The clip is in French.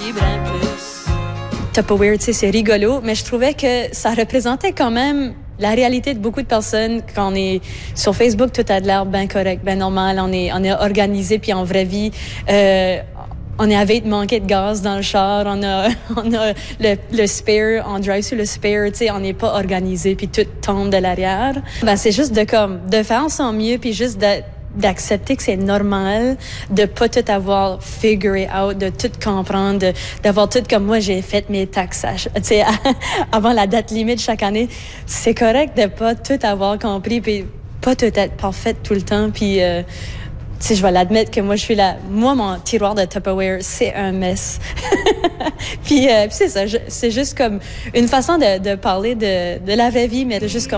fibre un plus. Tupperware, tu sais, c'est rigolo, mais je trouvais que ça représentait quand même la réalité de beaucoup de personnes. Quand on est sur Facebook, tout a de l'air bien correct, bien normal. On est organisé, puis en vraie vie, on est avec manquer de gaz dans le char. On a le spare, on drive sur le spare, tu sais, on n'est pas organisé, puis tout tombe de l'arrière. Ben, c'est juste de faire son mieux, puis juste d'accepter que c'est normal de pas tout avoir figure out, de tout comprendre, d'avoir tout comme moi j'ai fait mes taxages, tu sais, avant la date limite chaque année. C'est correct de pas tout avoir compris, puis pas tout être parfaite tout le temps, puis tu sais, je vais l'admettre que moi mon tiroir de Tupperware, c'est un mess. puis c'est ça, c'est juste comme une façon de parler de la vraie vie, mais de juste comme